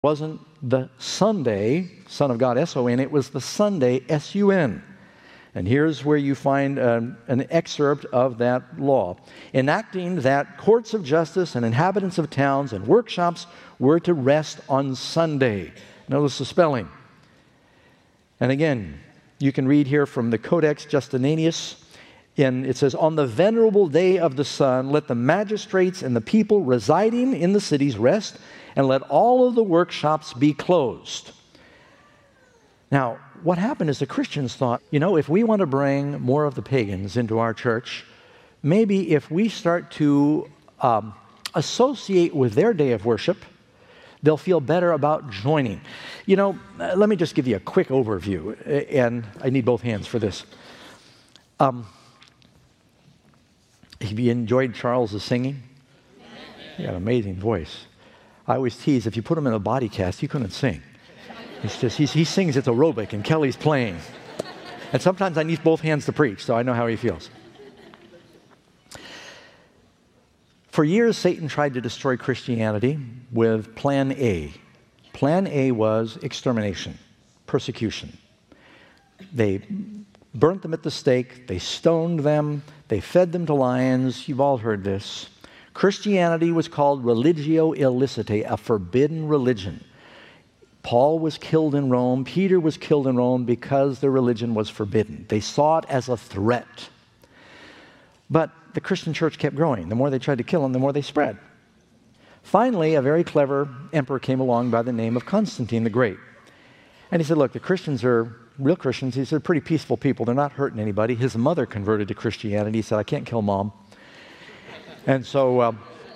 wasn't the Sunday, Son of God, S-O-N, it was the Sunday, S-U-N. And here's where you find an excerpt of that law. Enacting that courts of justice and inhabitants of towns and workshops were to rest on Sunday. Notice the spelling. And again, you can read here from the Codex Justinanius. It says, on the venerable day of the sun, let the magistrates and the people residing in the cities rest, and let all of the workshops be closed. Now, what happened is the Christians thought, if we want to bring more of the pagans into our church, maybe if we start to associate with their day of worship, they'll feel better about joining. Let me just give you a quick overview, and I need both hands for this. Have you enjoyed Charles' singing? He got an amazing voice. I always tease, if you put him in a body cast, he couldn't sing. It's just, he sings, it's aerobic, and Kelly's playing. And sometimes I need both hands to preach, so I know how he feels. For years, Satan tried to destroy Christianity with Plan A. Plan A was extermination, persecution. They burnt them at the stake, they stoned them, they fed them to lions. You've all heard this. Christianity was called religio illicitae, a forbidden religion. Paul was killed in Rome, Peter was killed in Rome because their religion was forbidden. They saw it as a threat. But the Christian church kept growing. The more they tried to kill them, the more they spread. Finally, a very clever emperor came along by the name of Constantine the Great. And he said, look, the Christians are real Christians. He said, they're pretty peaceful people. They're not hurting anybody. His mother converted to Christianity. He said, I can't kill mom. And so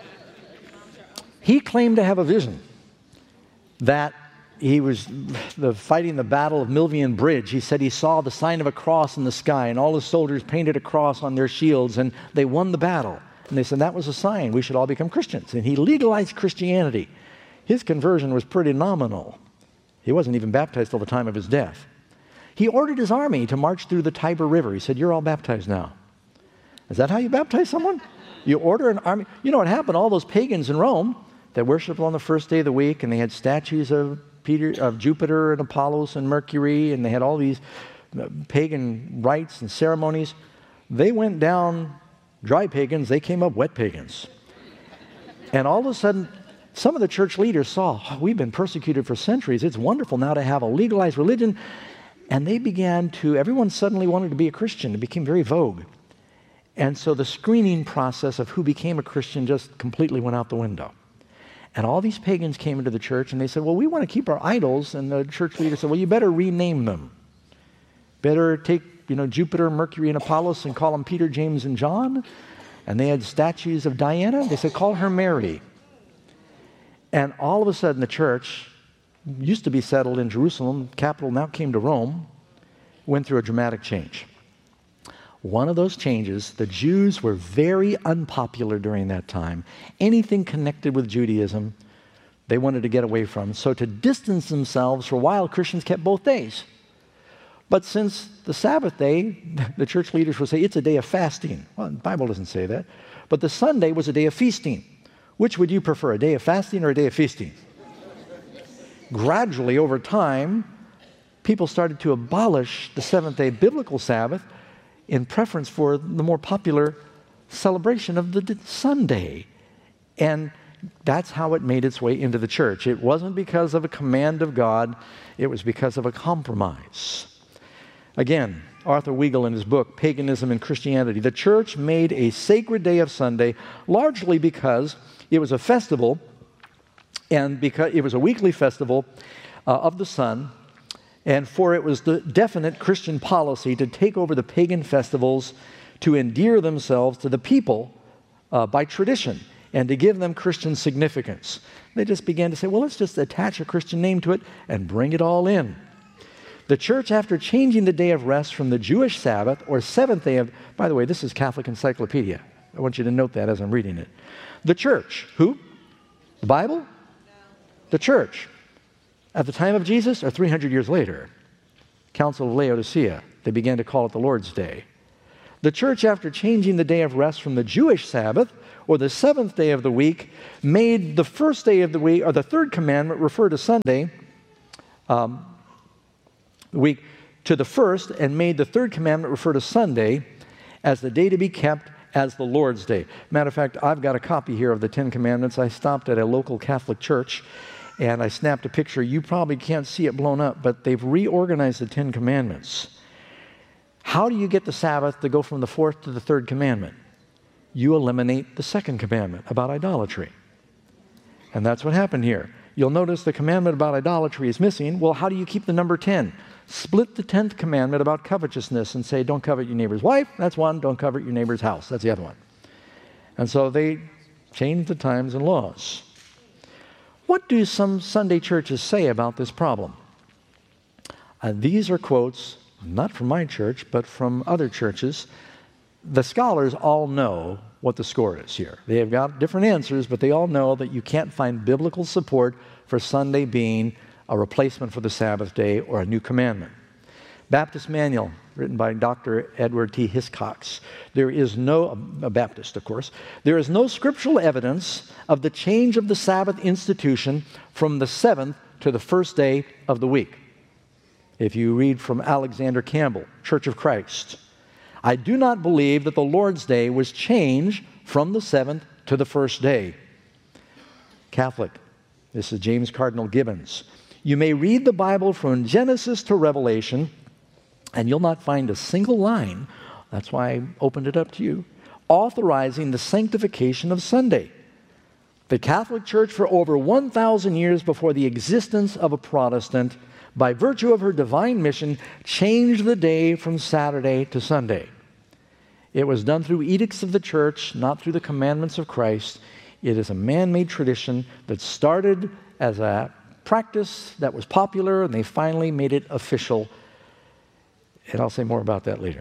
he claimed to have a vision that he was fighting the Battle of Milvian Bridge. He said he saw the sign of a cross in the sky, and all his soldiers painted a cross on their shields, and they won the battle. And they said, that was a sign. We should all become Christians. And he legalized Christianity. His conversion was pretty nominal. He wasn't even baptized till the time of his death. He ordered his army to march through the Tiber River. He said, you're all baptized now. Is that how you baptize someone? You order an army. You know what happened? All those pagans in Rome that worshiped on the first day of the week, and they had statues of Jupiter and Apollos and Mercury, and they had all these pagan rites and ceremonies. They went down dry pagans, they came up wet pagans. And all of a sudden, some of the church leaders saw, we've been persecuted for centuries. It's wonderful now to have a legalized religion. And they began to, everyone suddenly wanted to be a Christian. It became very vogue. And so the screening process of who became a Christian just completely went out the window. And all these pagans came into the church and they said, well, we want to keep our idols. And the church leader said, well, you better rename them. Better take, Jupiter, Mercury, and Apollos and call them Peter, James, and John. And they had statues of Diana. They said, call her Mary. And all of a sudden the church, used to be settled in Jerusalem, capital now came to Rome, went through a dramatic change. One of those changes, the Jews were very unpopular during that time. Anything connected with Judaism, they wanted to get away from. So to distance themselves for a while, Christians kept both days. But since the Sabbath day, the church leaders would say, it's a day of fasting. Well, the Bible doesn't say that. But the Sunday was a day of feasting. Which would you prefer, a day of fasting or a day of feasting? Gradually, over time, people started to abolish the seventh-day biblical Sabbath in preference for the more popular celebration of the Sunday. And that's how it made its way into the church. It wasn't because of a command of God. It was because of a compromise. Again, Arthur Weigel in his book, Paganism and Christianity, the church made a sacred day of Sunday largely because it was a festival, and because it was a weekly festival of the sun, and for it was the definite Christian policy to take over the pagan festivals, to endear themselves to the people by tradition, and to give them Christian significance. They just began to say, well, let's just attach a Christian name to it and bring it all in. The church, after changing the day of rest from the Jewish Sabbath, or seventh day of, by the way, this is Catholic Encyclopedia. I want you to note that as I'm reading it. The church, who? The Bible? No. The church. At the time of Jesus or 300 years later? Council of Laodicea. They began to call it the Lord's Day. The church, after changing the day of rest from the Jewish Sabbath, or the seventh day of the week made the first day of the week, or the third commandment, refer to Sunday, week to the first, and made the third commandment refer to Sunday as the day to be kept as the Lord's Day. Matter of fact, I've got a copy here of the Ten Commandments. I stopped at a local Catholic church, and I snapped a picture. You probably can't see it blown up, but they've reorganized the Ten Commandments. How do you get the Sabbath to go from the fourth to the third commandment? You eliminate the second commandment about idolatry. And that's what happened here. You'll notice the commandment about idolatry is missing. Well, how do you keep the number 10? Split the 10th commandment about covetousness and say, don't covet your neighbor's wife. That's one. Don't covet your neighbor's house. That's the other one. And so they changed the times and laws. What do some Sunday churches say about this problem? These are quotes, not from my church, but from other churches. The scholars all know what the score is here. They have got different answers, but they all know that you can't find biblical support for Sunday being a replacement for the Sabbath day or a new commandment. Baptist Manual, written by Dr. Edward T. Hiscox. There is no, a Baptist, of course, there is no scriptural evidence of the change of the Sabbath institution from the seventh to the first day of the week. If you read from Alexander Campbell, Church of Christ, I do not believe that the Lord's Day was changed from the seventh to the first day. Catholic, this is James Cardinal Gibbons. You may read the Bible from Genesis to Revelation, and you'll not find a single line, that's why I opened it up to you, authorizing the sanctification of Sunday. The Catholic Church, for over 1,000 years before the existence of a Protestant, by virtue of her divine mission, changed the day from Saturday to Sunday. It was done through edicts of the church, not through the commandments of Christ. It is a man-made tradition that started as a practice that was popular, and they finally made it official. And I'll say more about that later.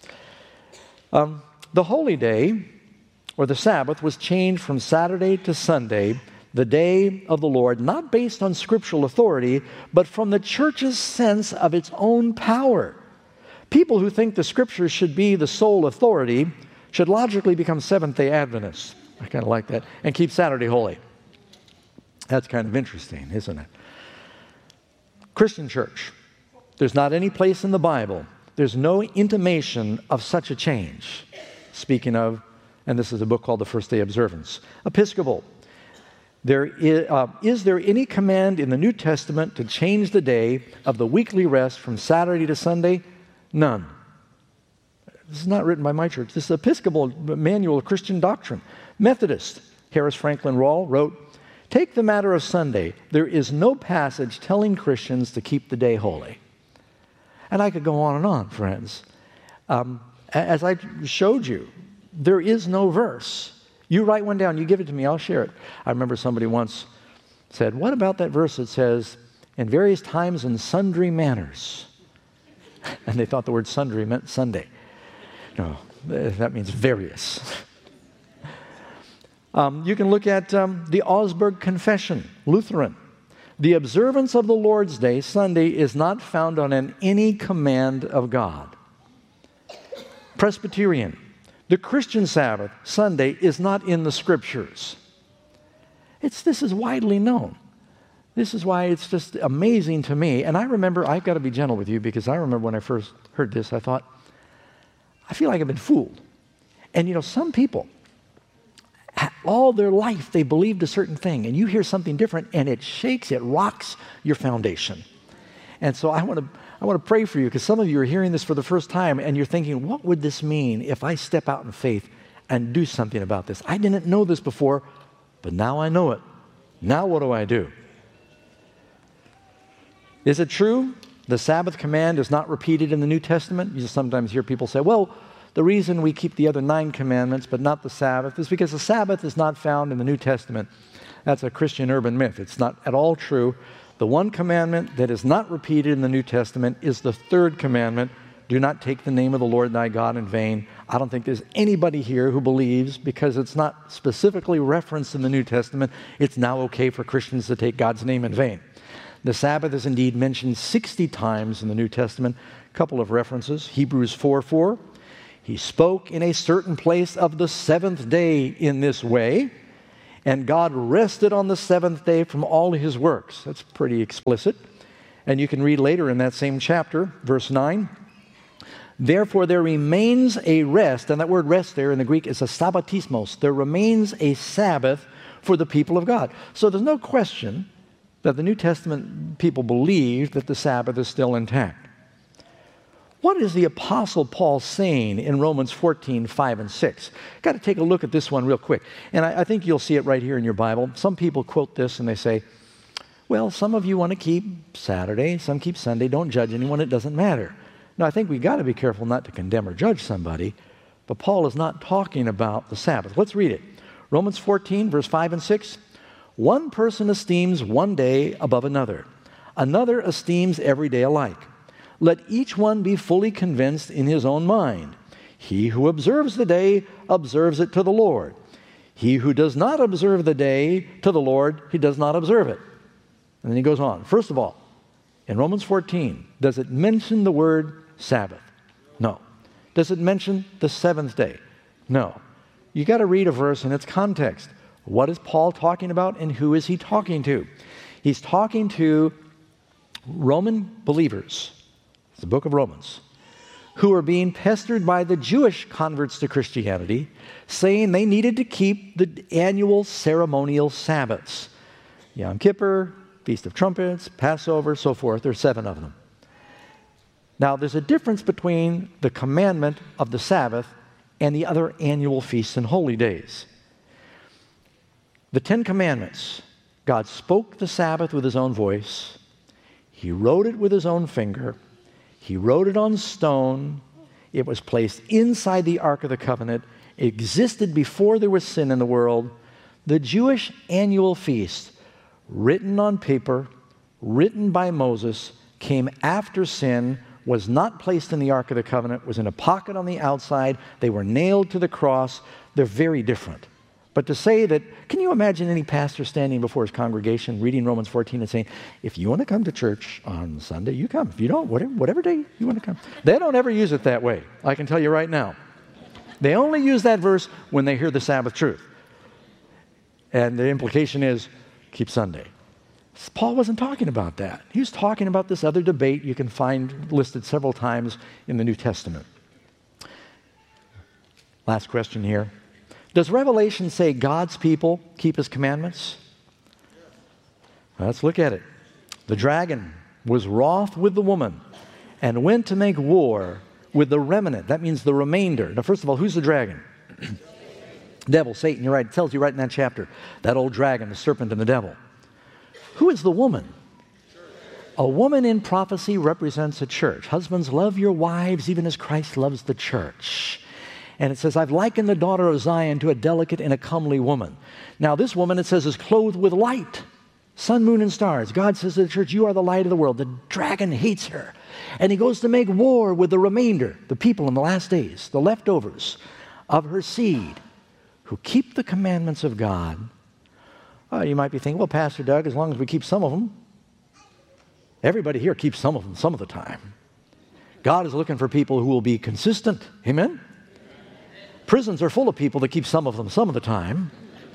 The holy day, or the Sabbath, was changed from Saturday to Sunday, the day of the Lord, not based on scriptural authority, but from the church's sense of its own power. People who think the scriptures should be the sole authority should logically become Seventh-day Adventists. I kind of like that. And keep Saturday holy. That's kind of interesting, isn't it? Christian church. There's not any place in the Bible. There's no intimation of such a change. Speaking of, and this is a book called The First Day Observance. Episcopal. Is there any command in the New Testament to change the day of the weekly rest from Saturday to Sunday? None. This is not written by my church. This is Episcopal Manual of Christian Doctrine. Methodist, Harris Franklin Rawle wrote, take the matter of Sunday. There is no passage telling Christians to keep the day holy. And I could go on and on, friends. As I showed you, there is no verse. You write one down, you give it to me, I'll share it. I remember somebody once said, what about that verse that says, in various times and sundry manners? And they thought the word sundry meant Sunday. No, that means various. You can look at the Augsburg Confession, Lutheran. The observance of the Lord's Day, Sunday, is not found on any command of God. Presbyterian. The Christian Sabbath, Sunday, is not in the Scriptures. This is widely known. This is why it's just amazing to me. And I remember, I've got to be gentle with you, because I remember when I first heard this, I thought, I feel like I've been fooled. And you know, some people, all their life, they believed a certain thing, and you hear something different, and it shakes, it rocks your foundation. And so I want to pray for you, because some of you are hearing this for the first time, and you're thinking, what would this mean if I step out in faith and do something about this? I didn't know this before, but now I know it. Now what do I do? Is it true the Sabbath command is not repeated in the New Testament? You sometimes hear people say, well, the reason we keep the other 9 commandments but not the Sabbath is because the Sabbath is not found in the New Testament. That's a Christian urban myth. It's not at all true. The one commandment that is not repeated in the New Testament is the third commandment. Do not take the name of the Lord thy God in vain. I don't think there's anybody here who believes, because it's not specifically referenced in the New Testament, it's now okay for Christians to take God's name in vain. The Sabbath is indeed mentioned 60 times in the New Testament. A couple of references. Hebrews 4:4, He spoke in a certain place of the seventh day in this way, and God rested on the seventh day from all his works. That's pretty explicit. And you can read later in that same chapter, verse 9. Therefore there remains a rest, and that word rest there in the Greek is a sabbatismos. There remains a Sabbath for the people of God. So there's no question that the New Testament people believe that the Sabbath is still intact. What is the Apostle Paul saying in Romans 14, 5 and 6? Got to take a look at this one real quick. And I think you'll see it right here in your Bible. Some people quote this and they say, well, some of you want to keep Saturday, some keep Sunday. Don't judge anyone. It doesn't matter. Now, I think we've got to be careful not to condemn or judge somebody, but Paul is not talking about the Sabbath. Let's read it. Romans 14, verse 5 and 6. One person esteems one day above another. Another esteems every day alike. Let each one be fully convinced in his own mind. He who observes the day observes it to the Lord. He who does not observe the day to the Lord, he does not observe it. And then he goes on. First of all, in Romans 14, does it mention the word Sabbath? No. Does it mention the seventh day? No. You got to read a verse in its context. What is Paul talking about, and who is he talking to? He's talking to Roman believers, it's the book of Romans, who are being pestered by the Jewish converts to Christianity, saying they needed to keep the annual ceremonial Sabbaths. Yom Kippur, Feast of Trumpets, Passover, so forth. There are 7 of them. Now, there's a difference between the commandment of the Sabbath and the other annual feasts and holy days. The 10 Commandments, God spoke the Sabbath with his own voice. He wrote it with his own finger. He wrote it on stone. It was placed inside the Ark of the Covenant. It existed before there was sin in the world. The Jewish annual feast, written on paper, written by Moses, came after sin, was not placed in the Ark of the Covenant, was in a pocket on the outside. They were nailed to the cross. They're very different. But to say that, can you imagine any pastor standing before his congregation reading Romans 14 and saying, if you want to come to church on Sunday, you come. If you don't, whatever day you want to come. They don't ever use it that way. I can tell you right now. They only use that verse when they hear the Sabbath truth. And the implication is, keep Sunday. Paul wasn't talking about that. He was talking about this other debate you can find listed several times in the New Testament. Last question here. Does Revelation say God's people keep his commandments? Let's look at it. The dragon was wroth with the woman and went to make war with the remnant. That means the remainder. Now, first of all, who's the dragon? Devil, Satan, you're right. It tells you right in that chapter. That old dragon, the serpent and the devil. Who is the woman? A woman in prophecy represents a church. Husbands, love your wives even as Christ loves the church. And it says, I've likened the daughter of Zion to a delicate and a comely woman. Now this woman, it says, is clothed with light, sun, moon, and stars. God says to the church, you are the light of the world. The dragon hates her. And he goes to make war with the remainder, the people in the last days, the leftovers of her seed, who keep the commandments of God. You might be thinking, well, Pastor Doug, as long as we keep some of them, everybody here keeps some of them some of the time. God is looking for people who will be consistent. Amen? Prisons are full of people that keep some of them some of the time.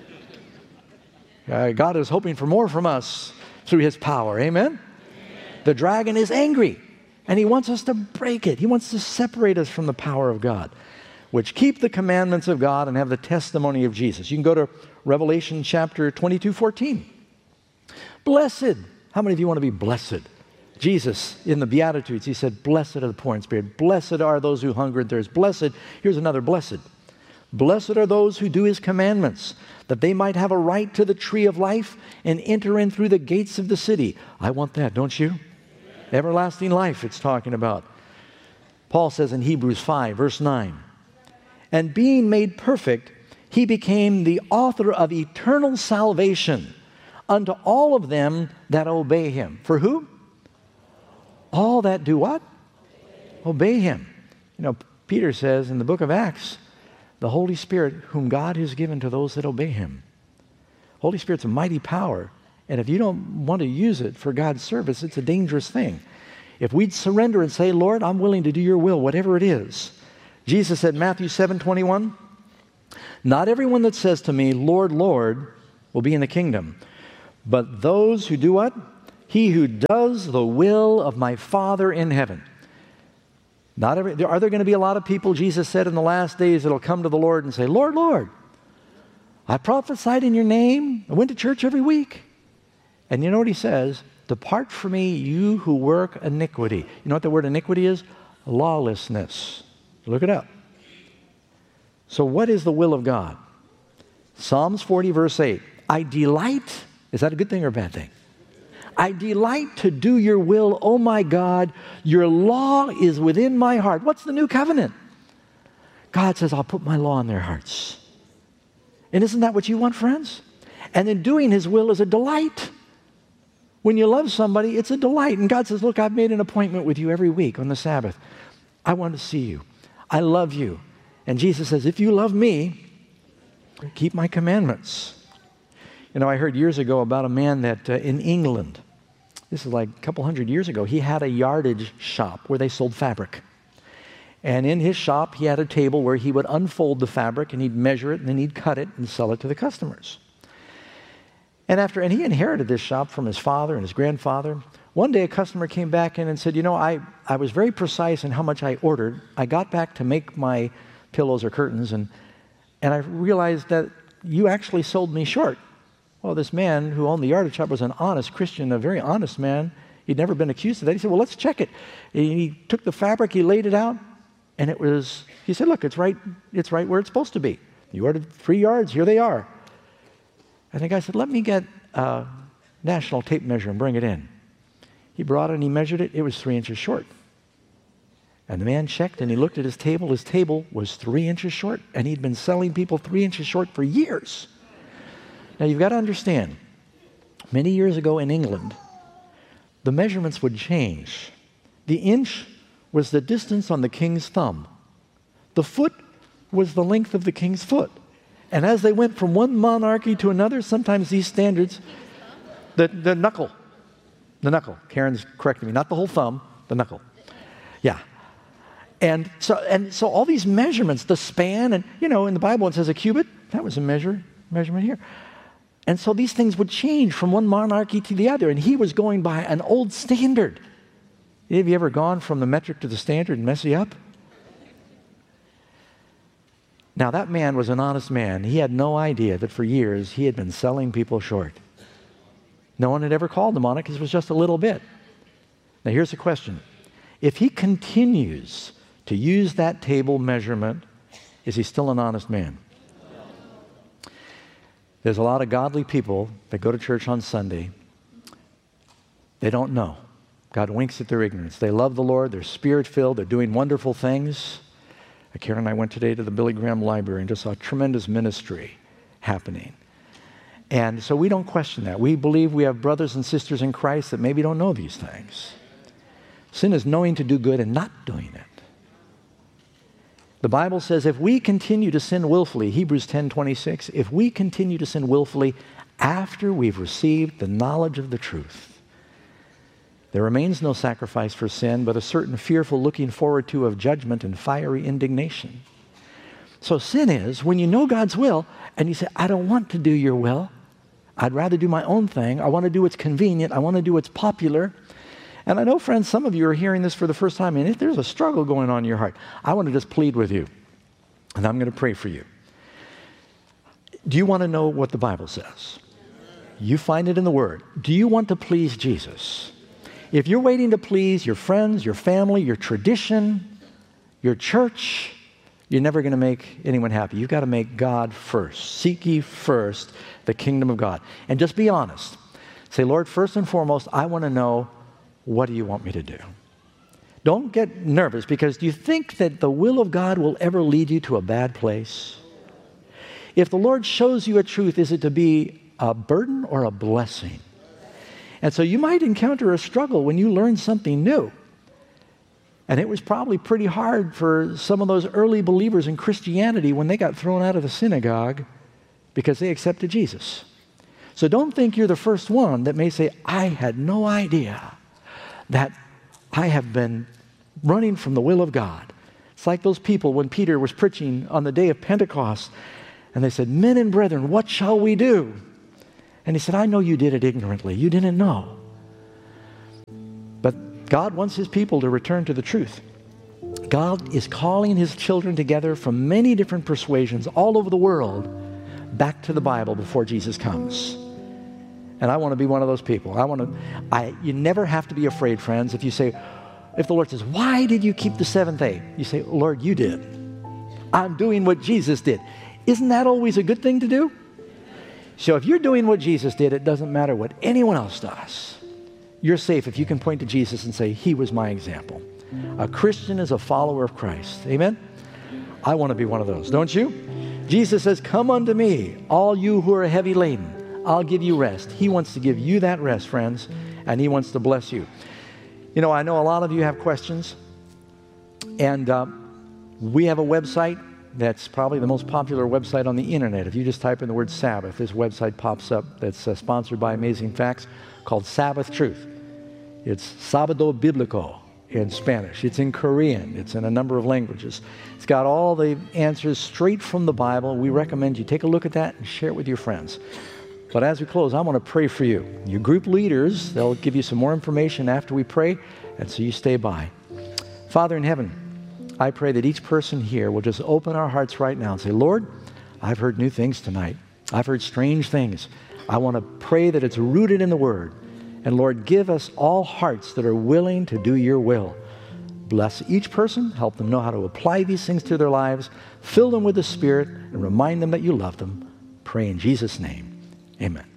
God is hoping for more from us through his power. Amen? The dragon is angry, and he wants us to break it. He wants to separate us from the power of God, which keep the commandments of God and have the testimony of Jesus. You can go to Revelation chapter 22:14. Blessed. How many of you want to be blessed? Jesus, in the Beatitudes, he said, blessed are the poor in spirit. Blessed are those who hunger and thirst. Blessed, here's another blessed. Blessed are those who do his commandments, that they might have a right to the tree of life and enter in through the gates of the city. I want that, don't you? Everlasting life it's talking about. Paul says in Hebrews 5, verse 9, and being made perfect, he became the author of eternal salvation unto all of them that obey him. For who? All that do what? Obey him. You know, Peter says in the book of Acts, the Holy Spirit whom God has given to those that obey him. Holy Spirit's a mighty power, and if you don't want to use it for God's service, it's a dangerous thing. If we'd surrender and say, Lord, I'm willing to do your will, whatever it is, Jesus said, Matthew 7:21, not everyone that says to me, Lord, Lord, will be in the kingdom, but those who do what? He who does the will of my Father in heaven. Are there going to be a lot of people, Jesus said, in the last days that'll come to the Lord and say, Lord, Lord, I prophesied in your name. I went to church every week. And you know what he says? Depart from me, you who work iniquity. You know what the word iniquity is? Lawlessness. Look it up. So what is the will of God? Psalms 40, verse 8. I delight. Is that a good thing or a bad thing? I delight to do your will, O my God. Your law is within my heart. What's the new covenant? God says, I'll put my law in their hearts. And isn't that what you want, friends? And in doing his will is a delight. When you love somebody, it's a delight. And God says, look, I've made an appointment with you every week on the Sabbath. I want to see you. I love you. And Jesus says, if you love me, keep my commandments. You know, I heard years ago about a man that in England, this is like a couple hundred years ago, he had a yardage shop where they sold fabric. And in his shop, he had a table where he would unfold the fabric and he'd measure it and then he'd cut it and sell it to the customers. And he inherited this shop from his father and his grandfather. One day a customer came back in and said, you know, I was very precise in how much I ordered. I got back to make my pillows or curtains and I realized that you actually sold me short. Well, this man who owned the yardage shop was an honest Christian, a very honest man. He'd never been accused of that. He said, well, let's check it. He took the fabric, he laid it out, and he said, look, it's right where it's supposed to be. You ordered 3 yards, here they are. And the guy said, let me get a national tape measure and bring it in. He brought it and he measured it. It was 3 inches short. And the man checked and he looked at his table. His table was 3 inches short, and he'd been selling people 3 inches short for years. Now, you've got to understand, many years ago in England, the measurements would change. The inch was the distance on the king's thumb. The foot was the length of the king's foot. And as they went from one monarchy to another, sometimes these standards, the knuckle, Karen's correcting me, not the whole thumb, the knuckle. Yeah. And so all these measurements, the span, and you know, in the Bible it says a cubit, that was a measurement here. And so these things would change from one monarchy to the other, and he was going by an old standard. Have you ever gone from the metric to the standard and mess you up? Now, that man was an honest man. He had no idea that for years he had been selling people short. No one had ever called him on it because it was just a little bit. Now, here's the question. If he continues to use that table measurement, is he still an honest man? There's a lot of godly people that go to church on Sunday. They don't know. God winks at their ignorance. They love the Lord. They're spirit-filled. They're doing wonderful things. Karen and I went today to the Billy Graham Library and just saw tremendous ministry happening. And so we don't question that. We believe we have brothers and sisters in Christ that maybe don't know these things. Sin is knowing to do good and not doing it. The Bible says if we continue to sin willfully, Hebrews 10:26, if we continue to sin willfully after we've received the knowledge of the truth, there remains no sacrifice for sin, but a certain fearful looking forward to of judgment and fiery indignation. So sin is when you know God's will and you say, I don't want to do your will. I'd rather do my own thing. I want to do what's convenient. I want to do what's popular. And I know, friends, some of you are hearing this for the first time, and if there's a struggle going on in your heart, I want to just plead with you, and I'm going to pray for you. Do you want to know what the Bible says? You find it in the Word. Do you want to please Jesus? If you're waiting to please your friends, your family, your tradition, your church, you're never going to make anyone happy. You've got to make God first. Seek ye first the kingdom of God. And just be honest. Say, Lord, first and foremost, I want to know, what do you want me to do? Don't get nervous, because do you think that the will of God will ever lead you to a bad place? If the Lord shows you a truth, is it to be a burden or a blessing? And so you might encounter a struggle when you learn something new. And it was probably pretty hard for some of those early believers in Christianity when they got thrown out of the synagogue because they accepted Jesus. So don't think you're the first one that may say, I had no idea that I have been running from the will of God. It's like those people when Peter was preaching on the day of Pentecost, and they said, "Men and brethren, what shall we do?" And he said, "I know you did it ignorantly. You didn't know." But God wants his people to return to the truth. God is calling his children together from many different persuasions all over the world back to the Bible before Jesus comes. And I want to be one of those people. You never have to be afraid, friends. If the Lord says, "Why did you keep the seventh day?" You say, "Lord, you did. I'm doing what Jesus did." Isn't that always a good thing to do? So if you're doing what Jesus did, it doesn't matter what anyone else does. You're safe if you can point to Jesus and say, "He was my example." A Christian is a follower of Christ. Amen? I want to be one of those, don't you? Jesus says, "Come unto me, all you who are heavy laden. I'll give you rest." He wants to give you that rest, friends, and he wants to bless you. You know, I know a lot of you have questions, and we have a website that's probably the most popular website on the internet. If you just type in the word Sabbath, this website pops up that's sponsored by Amazing Facts, called Sabbath Truth. It's Sábado Bíblico in Spanish. It's in Korean. It's in a number of languages. It's got all the answers straight from the Bible. We recommend you take a look at that and share it with your friends. But as we close, I want to pray for you. Your group leaders, they'll give you some more information after we pray, and so you stay by. Father in heaven, I pray that each person here will just open our hearts right now and say, "Lord, I've heard new things tonight. I've heard strange things. I want to pray that it's rooted in the Word. And Lord, give us all hearts that are willing to do your will. Bless each person. Help them know how to apply these things to their lives. Fill them with the Spirit and remind them that you love them. Pray in Jesus' name. Amen.